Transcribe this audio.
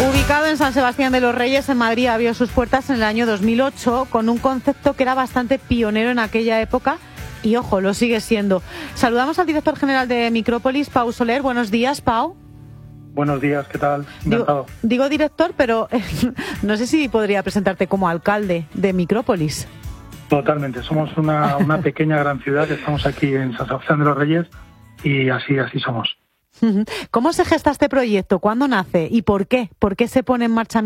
Ubicado en San Sebastián de los Reyes, en Madrid, abrió sus puertas en el año 2008 con un concepto que era bastante pionero en aquella época y, ojo, lo sigue siendo. Saludamos al director general de Micrópolis, Pau Soler. Buenos días, Pau. Buenos días, ¿qué tal? Encantado. Digo director, pero no sé si podría presentarte como alcalde de Micrópolis. Totalmente, somos una pequeña gran ciudad, estamos aquí en San Sebastián de los Reyes y así somos. ¿Cómo se gesta este proyecto? ¿Cuándo nace? ¿Y por qué? ¿Por qué se pone en marcha